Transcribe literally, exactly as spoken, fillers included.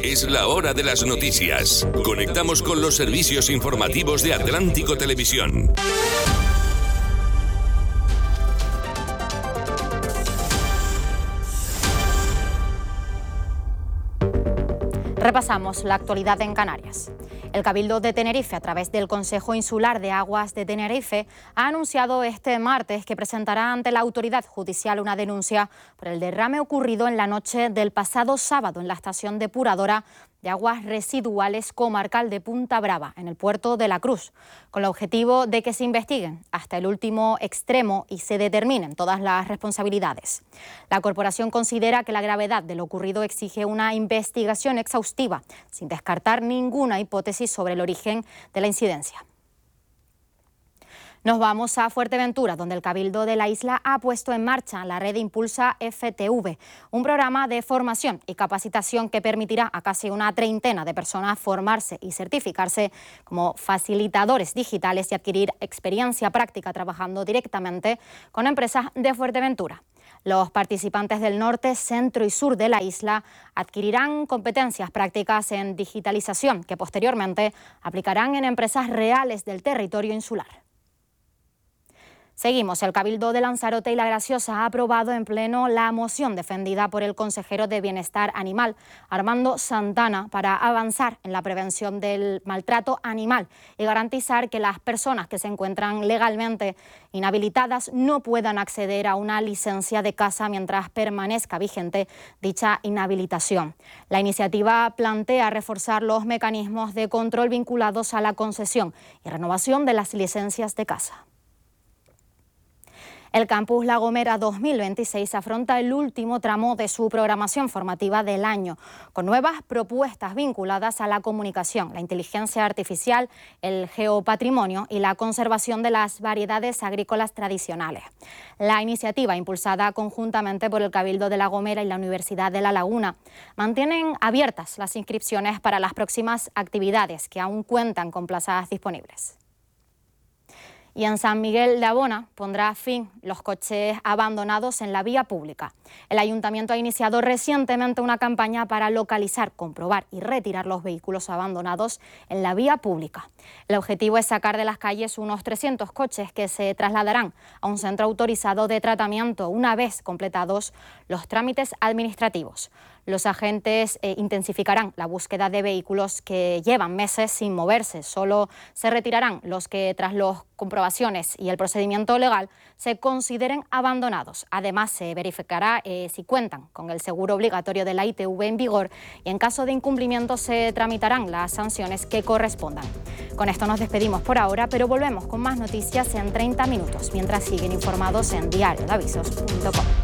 Es la hora de las noticias. Conectamos con los servicios informativos de Atlántico Televisión. Repasamos la actualidad en Canarias. El Cabildo de Tenerife, a través del Consejo Insular de Aguas de Tenerife, ha anunciado este martes que presentará ante la autoridad judicial una denuncia por el derrame ocurrido en la noche del pasado sábado en la estación depuradora de aguas residuales comarcal de Punta Brava, en el puerto de La Cruz, con el objetivo de que se investiguen hasta el último extremo y se determinen todas las responsabilidades. La corporación considera que la gravedad de lo ocurrido exige una investigación exhaustiva, sin descartar ninguna hipótesis sobre el origen de la incidencia. Nos vamos a Fuerteventura, donde el Cabildo de la isla ha puesto en marcha la red Impulsa F T V, un programa de formación y capacitación que permitirá a casi una treintena de personas formarse y certificarse como facilitadores digitales y adquirir experiencia práctica trabajando directamente con empresas de Fuerteventura. Los participantes del norte, centro y sur de la isla adquirirán competencias prácticas en digitalización que posteriormente aplicarán en empresas reales del territorio insular. Seguimos. El Cabildo de Lanzarote y La Graciosa ha aprobado en pleno la moción defendida por el consejero de Bienestar Animal, Armando Santana, para avanzar en la prevención del maltrato animal y garantizar que las personas que se encuentran legalmente inhabilitadas no puedan acceder a una licencia de caza mientras permanezca vigente dicha inhabilitación. La iniciativa plantea reforzar los mecanismos de control vinculados a la concesión y renovación de las licencias de caza. El Campus La Gomera dos mil veintiséis afronta el último tramo de su programación formativa del año, con nuevas propuestas vinculadas a la comunicación, la inteligencia artificial, el geopatrimonio y la conservación de las variedades agrícolas tradicionales. La iniciativa, impulsada conjuntamente por el Cabildo de La Gomera y la Universidad de La Laguna, mantienen abiertas las inscripciones para las próximas actividades que aún cuentan con plazas disponibles. Y en San Miguel de Abona pondrá fin los coches abandonados en la vía pública. El Ayuntamiento ha iniciado recientemente una campaña para localizar, comprobar y retirar los vehículos abandonados en la vía pública. El objetivo es sacar de las calles unos trescientos coches que se trasladarán a un centro autorizado de tratamiento una vez completados los trámites administrativos. Los agentes eh, intensificarán la búsqueda de vehículos que llevan meses sin moverse. Solo se retirarán los que, tras las comprobaciones y el procedimiento legal, se consideren abandonados. Además, se verificará eh, si cuentan con el seguro obligatorio de la I T V en vigor y, en caso de incumplimiento, se tramitarán las sanciones que correspondan. Con esto nos despedimos por ahora, pero volvemos con más noticias en treinta minutos, mientras siguen informados en diario de avisos punto com.